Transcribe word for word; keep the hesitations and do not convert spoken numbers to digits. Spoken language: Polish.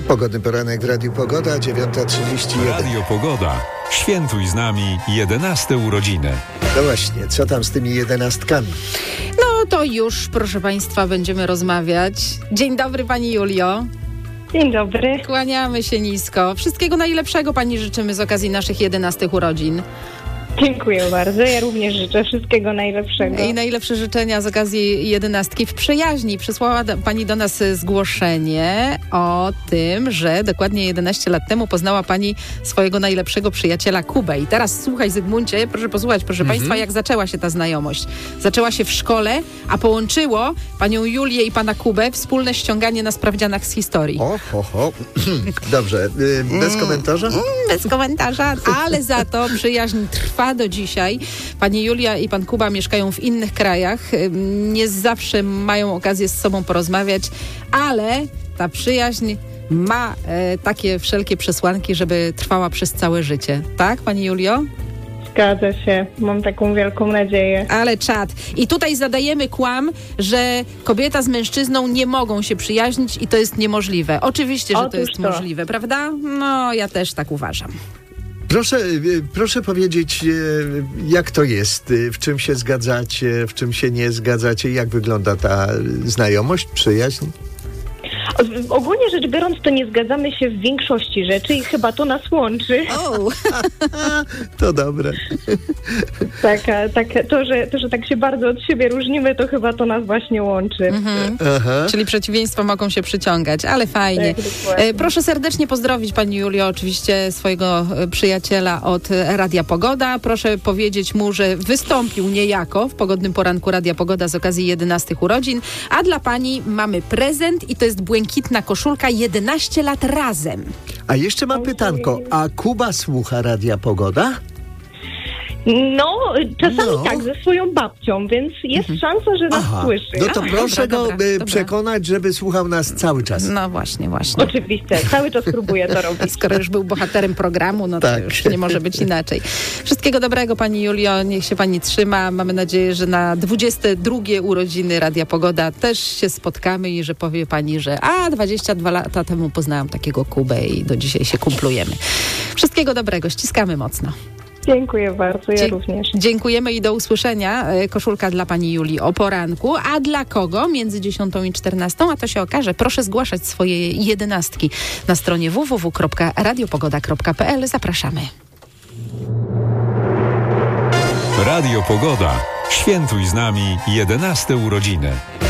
Pogodny poranek w Radiu Pogoda, dziewiąta trzydzieści jeden. Radio Pogoda. Świętuj z nami jedenaste urodziny. No właśnie, co tam z tymi jedenastkami? No to już, proszę Państwa, będziemy rozmawiać. Dzień dobry, Pani Julio. Dzień dobry. Kłaniamy się nisko. Wszystkiego najlepszego Pani życzymy z okazji naszych jedenastych urodzin. Dziękuję bardzo. Ja również życzę wszystkiego najlepszego. I najlepsze życzenia z okazji jedenastki w przyjaźni. Przysłała do, Pani do nas zgłoszenie o tym, że dokładnie jedenaście lat temu poznała Pani swojego najlepszego przyjaciela Kubę. I teraz słuchaj, Zygmuncie, proszę posłuchać, proszę mhm. Państwa, jak zaczęła się ta znajomość. Zaczęła się w szkole, a połączyło Panią Julię i Pana Kubę wspólne ściąganie na sprawdzianach z historii. O, ho, ho. Dobrze, bez komentarza? Mm, bez komentarza, ale za to przyjaźń trwa do dzisiaj. Pani Julia i Pan Kuba mieszkają w innych krajach. Nie zawsze mają okazję z sobą porozmawiać, ale ta przyjaźń ma e, takie wszelkie przesłanki, żeby trwała przez całe życie. Tak, Pani Julio? Zgadza się. Mam taką wielką nadzieję. Ale czad. I tutaj zadajemy kłam, że kobieta z mężczyzną nie mogą się przyjaźnić i to jest niemożliwe. Oczywiście, że Otóż to jest to. możliwe, prawda? No, ja też tak uważam. Proszę, proszę powiedzieć, jak to jest, w czym się zgadzacie, w czym się nie zgadzacie, jak wygląda ta znajomość, przyjaźń? O, ogólnie rzecz biorąc, to nie zgadzamy się w większości rzeczy i chyba to nas łączy. Oh. To dobre. Tak, a, tak to, że, to, że tak się bardzo od siebie różnimy, to chyba to nas właśnie łączy. Mhm. Aha. Czyli przeciwieństwa mogą się przyciągać, ale fajnie. Tak, dokładnie. E, proszę serdecznie pozdrowić Pani Julio, oczywiście swojego e, przyjaciela od Radia Pogoda. Proszę powiedzieć mu, że wystąpił niejako w pogodnym poranku Radia Pogoda z okazji jedenastych urodzin, a dla Pani mamy prezent i to jest błękitna koszulka jedenaście lat razem. A jeszcze mam pytanko, a Kuba słucha Radia Pogoda? No, czasami No. tak, ze swoją babcią, więc jest szansa, że nas Aha, słyszy. no to A, proszę dobra, go dobra, y, dobra. przekonać, żeby słuchał nas cały czas. No właśnie, właśnie. Oczywiście, cały czas próbuję to robić. Skoro już był bohaterem programu, no to Tak. już nie może być inaczej. Wszystkiego dobrego Pani Julio, niech się Pani trzyma. Mamy nadzieję, że na dwudzieste drugie urodziny Radia Pogoda też się spotkamy i że powie Pani, że a dwadzieścia dwa lata temu poznałam takiego Kubę i do dzisiaj się kumplujemy. Wszystkiego dobrego, ściskamy mocno. Dziękuję bardzo, ja Dzie- również. Dziękujemy i do usłyszenia. E, Koszulka dla Pani Julii o poranku. A dla kogo? Między dziesiątą i czternastą, a to się okaże. Proszę zgłaszać swoje jedenastki na stronie w w w kropka radiopogoda kropka p l. Zapraszamy. Radio Pogoda. Świętuj z nami jedenaste urodziny.